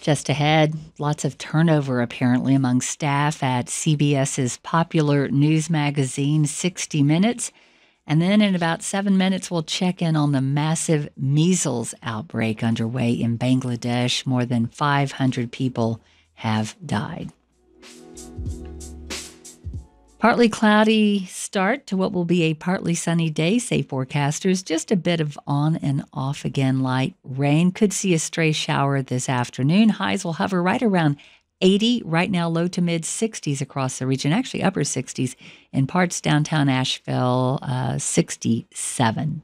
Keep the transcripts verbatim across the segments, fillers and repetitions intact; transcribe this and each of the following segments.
Just ahead, lots of turnover apparently among staff at CBS's popular news magazine, sixty minutes. And then in about seven minutes, we'll check in on the massive measles outbreak underway in Bangladesh. More than five hundred people have died. Partly cloudy start to what will be a partly sunny day, say forecasters. Just a bit of on and off again light rain. Could see a stray shower this afternoon. Highs will hover right around eighty. Right now, low to mid sixties across the region. Actually, upper sixties in parts downtown Asheville, uh, sixty-seven.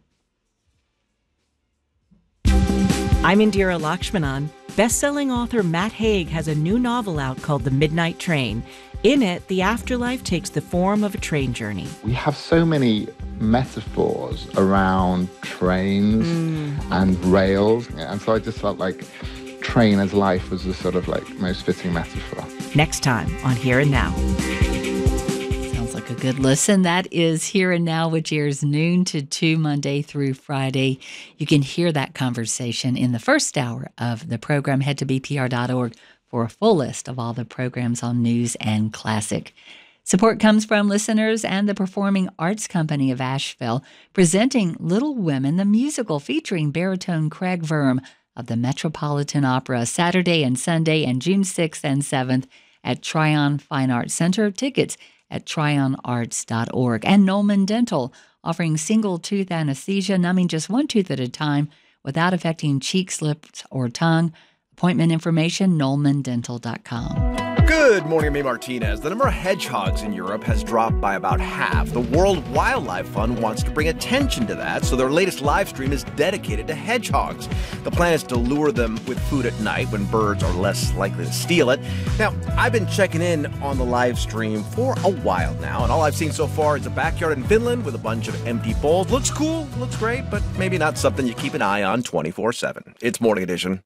I'm Indira Lakshmanan. Best-selling author Matt Haig has a new novel out called The Midnight Train. In it, the afterlife takes the form of a train journey. We have so many metaphors around trains mm. and rails, and so I just felt like train as life was the sort of like most fitting metaphor. Next time on Here and Now. Sounds like a good listen. That is Here and Now, which airs noon to two Monday through Friday. You can hear that conversation in the first hour of the program. Head to b p r dot org for a full list of all the programs on News and Classic. Support comes from listeners and the Performing Arts Company of Asheville, presenting Little Women, the musical featuring baritone Craig Verm of the Metropolitan Opera, Saturday and Sunday and June sixth and seventh at Tryon Fine Arts Center. Tickets at tryon arts dot org. And Nolman Dental, offering single tooth anesthesia, numbing just one tooth at a time without affecting cheeks, lips, or tongue. Appointment information, nolman dental dot com. Good morning, I'm May Martinez. The number of hedgehogs in Europe has dropped by about half. The World Wildlife Fund wants to bring attention to that, so their latest live stream is dedicated to hedgehogs. The plan is to lure them with food at night when birds are less likely to steal it. Now, I've been checking in on the live stream for a while now, and all I've seen so far is a backyard in Finland with a bunch of empty bowls. Looks cool, looks great, but maybe not something you keep an eye on twenty-four seven. It's Morning Edition.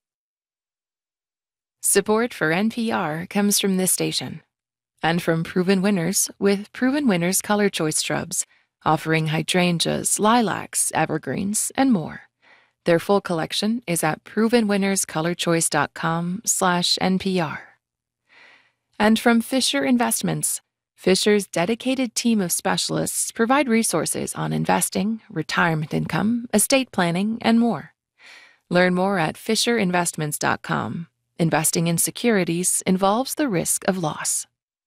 Support for N P R comes from this station and from Proven Winners with Proven Winners Color Choice Shrubs, offering hydrangeas, lilacs, evergreens, and more. Their full collection is at proven winners color choice dot com slash N P R. And from Fisher Investments. Fisher's dedicated team of specialists provide resources on investing, retirement income, estate planning, and more. Learn more at fisher investments dot com. Investing in securities involves the risk of loss.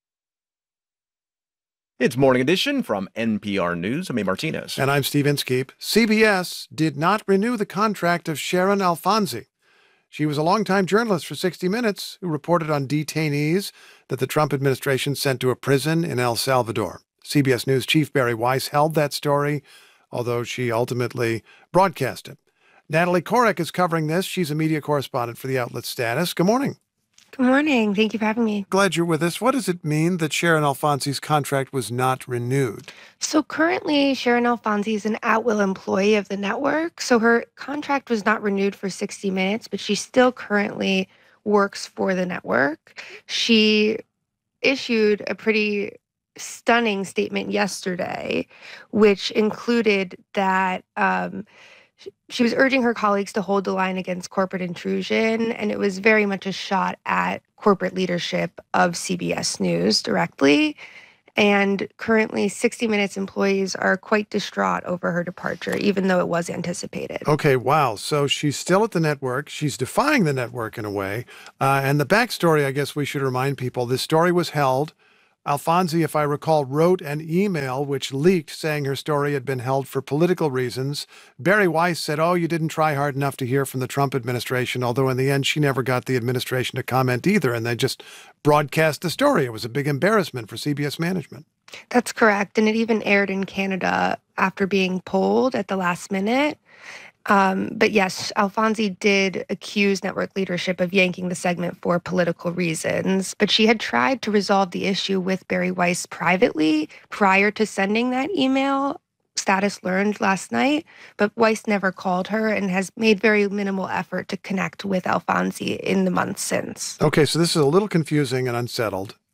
It's Morning Edition from N P R News. I'm May Martinez. And I'm Steve Inskeep. C B S did not renew the contract of Sharon Alfonsi. She was a longtime journalist for sixty minutes who reported on detainees that the Trump administration sent to a prison in El Salvador. C B S News chief Bari Weiss held that story, although she ultimately broadcast it. Natalie Korek is covering this. She's a media correspondent for the outlet Status. Good morning. Good morning. Thank you for having me. Glad you're with us. What does it mean that Sharon Alfonsi's contract was not renewed? So currently, Sharon Alfonsi is an at-will employee of the network. So her contract was not renewed for sixty minutes, but she still currently works for the network. She issued a pretty stunning statement yesterday, which included that um, she was urging her colleagues to hold the line against corporate intrusion, and it was very much a shot at corporate leadership of C B S News directly. And currently, sixty minutes employees are quite distraught over her departure, even though it was anticipated. Okay, wow. So she's still at the network. She's defying the network in a way. Uh, and the backstory, I guess we should remind people, this story was held. Alfonsi, if I recall, wrote an email which leaked saying her story had been held for political reasons. Bari Weiss said, oh, you didn't try hard enough to hear from the Trump administration, although in the end she never got the administration to comment either, and they just broadcast the story. It was a big embarrassment for C B S management. That's correct, and it even aired in Canada after being pulled at the last minute. Um, but yes, Alfonsi did accuse network leadership of yanking the segment for political reasons, but she had tried to resolve the issue with Bari Weiss privately prior to sending that email, Status learned last night, but Weiss never called her and has made very minimal effort to connect with Alfonsi in the months since. Okay, so this is a little confusing and unsettled.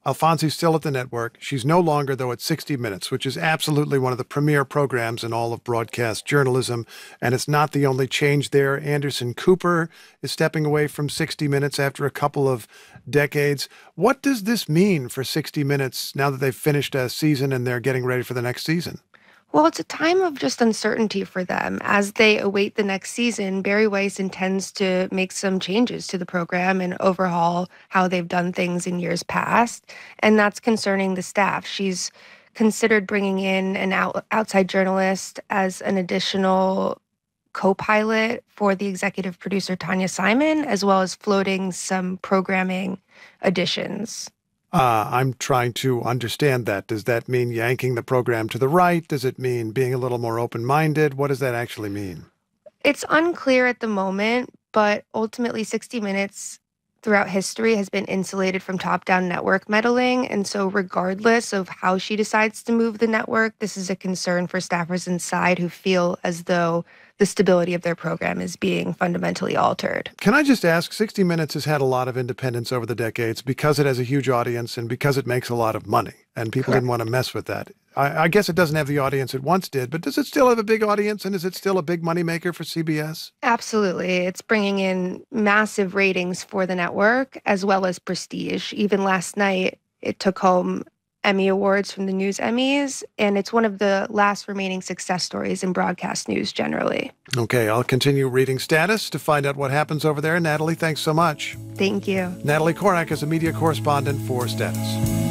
Alfonsi's still at the network. She's no longer, though, at sixty minutes, which is absolutely one of the premier programs in all of broadcast journalism. And it's not the only change there. Anderson Cooper is stepping away from sixty minutes after a couple of decades. What does this mean for sixty minutes now that they've finished a season and they're getting ready for the next season? Well, it's a time of just uncertainty for them. As they await the next season, Barry Weiss intends to make some changes to the program and overhaul how they've done things in years past. And that's concerning the staff. She's considered bringing in an out- outside journalist as an additional co-pilot for the executive producer, Tanya Simon, as well as floating some programming additions. Uh, I'm trying to understand that. Does that mean yanking the program to the right? Does it mean being a little more open-minded? What does that actually mean? It's unclear at the moment, but ultimately sixty minutes throughout history has been insulated from top-down network meddling. And so regardless of how she decides to move the network, this is a concern for staffers inside who feel as though the stability of their program is being fundamentally altered. Can I just ask, sixty minutes has had a lot of independence over the decades because it has a huge audience and because it makes a lot of money, and people Correct. Didn't want to mess with that. I, I guess it doesn't have the audience it once did, but does it still have a big audience, and is it still a big moneymaker for C B S? Absolutely. It's bringing in massive ratings for the network as well as prestige. Even last night, it took home Emmy Awards from the News Emmys, and it's one of the last remaining success stories in broadcast news generally. Okay, I'll continue reading Status to find out what happens over there. Natalie, thanks so much. Thank you. Natalie Korak is a media correspondent for Status.